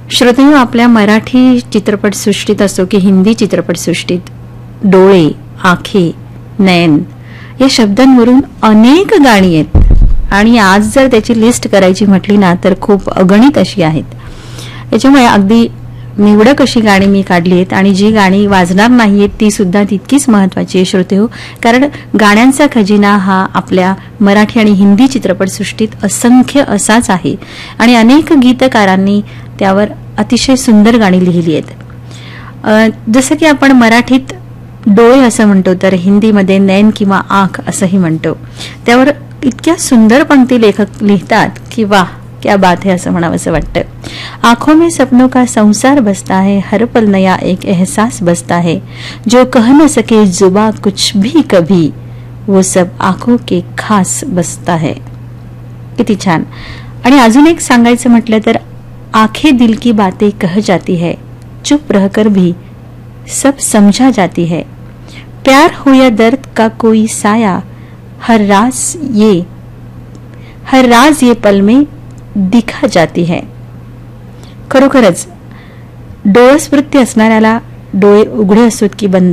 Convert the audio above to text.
श्रोतेहो, आपल्या मराठी चित्रपटसृष्टीत असो की हिंदी चित्रपटसृष्टीत डोळे, आखे, नयन या शब्दांवरून अनेक गाणी आहेत आणि आज जर त्याची लिस्ट करायची म्हटली ना तर खूप अगणित अशी आहेत. याच्यामुळे अगदी निवडक अशी गाणी मी काढली आहेत आणि जी गाणी वाजणार नाहीयेत ती सुद्धा तितकीच महत्वाची आहे श्रोतेहो, कारण गाण्यांचा खजिना हा आपल्या मराठी आणि हिंदी चित्रपटसृष्टीत असंख्य असाच आहे आणि अनेक गीतकारांनी त्यावर अतिशय सुंदर गाणी लिहिली आहेत. जसं की आपण मराठीत डोळे असं म्हणतो तर हिंदीमध्ये नैन किंवा आंख असंही म्हणतो. त्यावर इतक्या सुंदर पंक्ती लेखक लिहितात की वाह क्या बात है असं म्हणावंसं वाटतं. आंखों में सपनों का संसार बसता है, हर पल नया एक एहसास बसता है, जो कह न सके जुबा कुछ भी कभी, वो सब आंखों के खास बसता है. किती छान. आणि अजून एक सांगायचं म्हटलं तर आंखें दिल की बातें कह जाती है, चुप रहकर भी सब समझा जाती है, प्यार हो या दर्द का कोई साया, हर राज ये पल में दिखा जाती है. खरोखरच डोळस वृत्ती असणाऱ्याला डोळे उघडे असोत की बंद